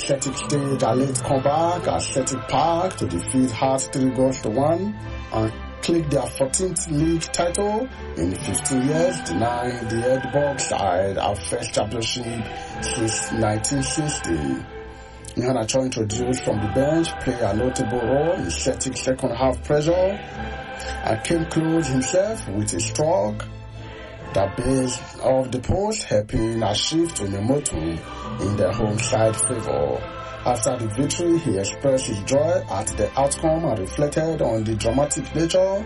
Celtic staged a late comeback at Celtic Park to defeat Hearts 3-1 and click their 14th league title in 15 years, denying the Edinburgh side our first championship since 1960. Iheanacho, introduced from the bench, played a notable role in Celtic's second half pressure and came close himself with a stroke that base off the post, helping achieve Onyemaechi in their home side favour. After the victory, he expressed his joy at the outcome and reflected on the dramatic nature